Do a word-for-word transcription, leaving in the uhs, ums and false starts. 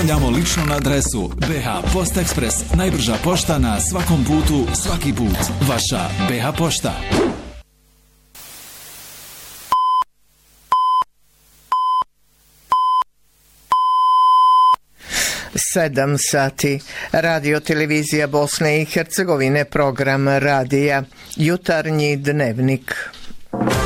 dostavljamo lično na adresu B H Post Ekspres, najbrža pošta na svakom putu, svaki put. Vaša B H Pošta. Sedam sati. Radio televizija Bosne i Hercegovine, program radija Jutarnji dnevnik.